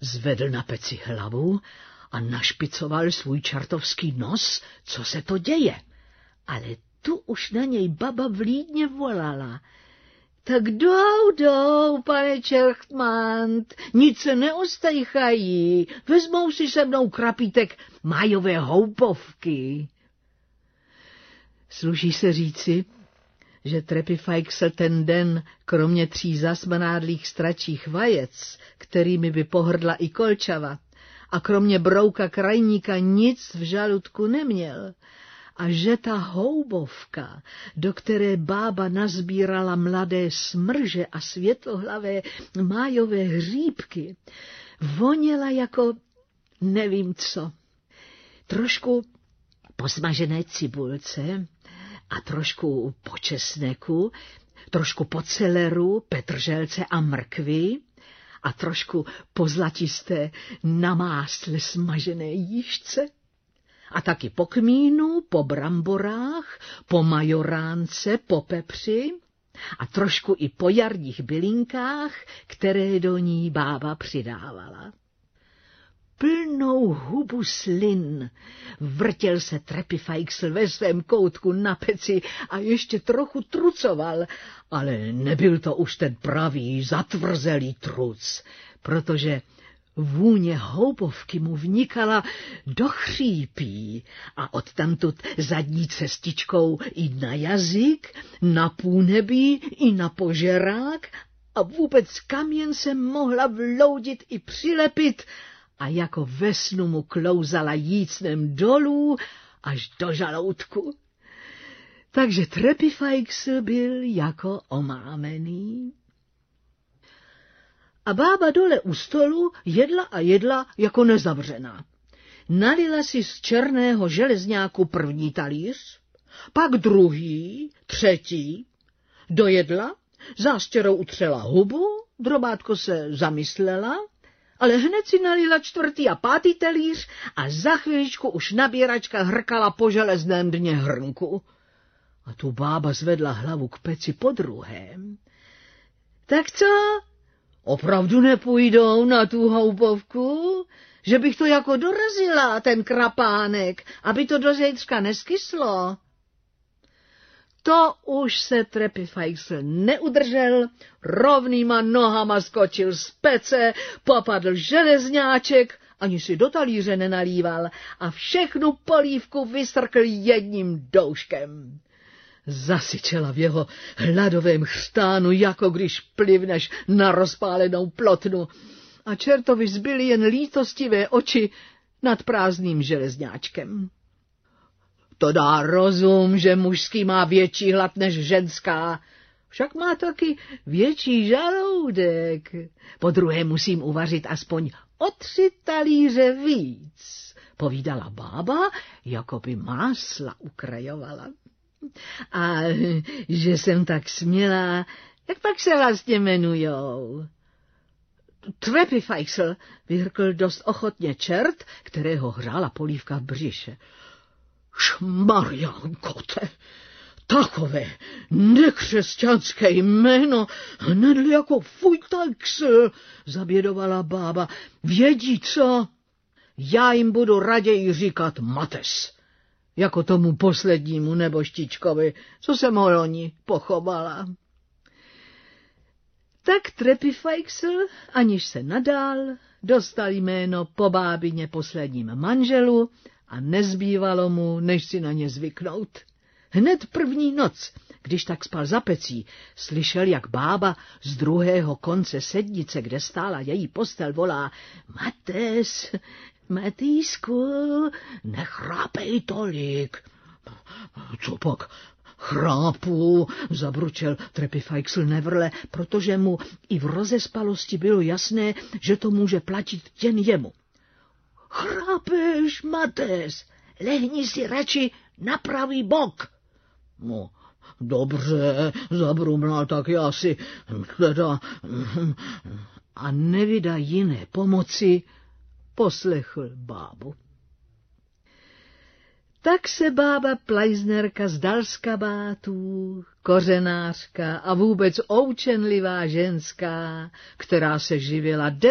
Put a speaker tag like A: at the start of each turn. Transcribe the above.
A: zvedl na peci hlavu a našpicoval svůj čartovský nos, co se to děje. Ale tu už na něj baba vlídně volala. Tak jdou, pane Čerchtmant, nic se neostajchají, vezmou si se mnou krapítek májové houpovky. Sluší se říci, že Trepifajksl ten den, kromě 3 zasmanádlých stračích vajec, kterými by pohrdla i Kolčava, a kromě brouka krajníka nic v žaludku neměl, a že ta houbovka, do které bába nazbírala mladé smrže a světlohlavé májové hříbky, voněla jako nevím co. Trošku po smažené cibulce a trošku po česneku, trošku po celeru, petrželce a mrkvi a trošku po zlatisté na másle smažené jížce. A taky po kmínu, po bramborách, po majoránce, po pepři a trošku i po jarních bylinkách, které do ní bába přidávala. Plnou hubu slin vrtěl se Trepifajksl ve svém koutku na peci a ještě trochu trucoval, ale nebyl to už ten pravý zatvrzelý truc, protože vůně houbovky mu vnikala do chřípí a odtamtud zadní cestičkou i na jazyk, na půnebí i na požerák a vůbec kam jen se mohla vloudit i přilepit a jako ve snu mu klouzala jícnem dolů až do žaloudku. Takže Trepifajksl byl jako omámený. A bába dole u stolu jedla a jedla jako nezavřená. Nalila si z černého železňáku první talíř, pak druhý, třetí, dojedla, zástěrou utřela hubu, drobátko se zamyslela, ale hned si nalila 4. a 5. talíř a za chviličku už nabíračka hrkala po železném dně hrnku. A tu bába zvedla hlavu k peci po druhém. Tak co? Opravdu nepůjdou na tu houbovku? Že bych to jako dorazila, ten krapánek, aby to do zítřka neskyslo? To už se Trepifajksl neudržel, rovnýma nohama skočil z pece, popadl železňáček, ani si do talíře nenalíval a všechnu polívku vysrkl jedním douškem. Zasyčela v jeho hladovém chřtánu, jako když plivneš na rozpálenou plotnu, a čertovi zbyly jen lítostivé oči nad prázdným železňáčkem. To dá rozum, že mužský má větší hlad než ženská, však má taky větší žaludek. Podruhé musím uvařit aspoň o 3 talíře víc, povídala bába, jako by másla ukrajovala. A že jsem tak smělá, jak pak se vlastně jmenujou? Trepifajksl, vyhrkl dost ochotně čert, kterého hřála polívka v břiše. Šmarjánkote, takové nekřesťanské jméno, hned jako Fujtajksl, zabědovala bába. Vědí co? Já jim budu raději říkat Mates, jako tomu poslednímu neboštičkovi, co se Moloni pochovala. Tak Trepifajksl, aniž se nadál, dostal jméno po bábině posledním manželu a nezbývalo mu, než si na ně zvyknout. Hned první noc, když tak spal za pecí, slyšel, jak bába z druhého konce sednice, kde stála její postel, volá: Mates, Matýsku, nechrápej tolik. Co pak? Chrápu, zabručel Trepifajksl nevrle, protože mu i v rozespalosti bylo jasné, že to může platit jen jemu. Chrápeš, Mates, lehni si radši na pravý bok. No, dobře, zabrumlal, tak já si teda... A nevida jiné pomoci, poslechl bábu. Tak se bába Plajznerka zdal z kabátů, kořenářka a vůbec oučenlivá ženská, která se živila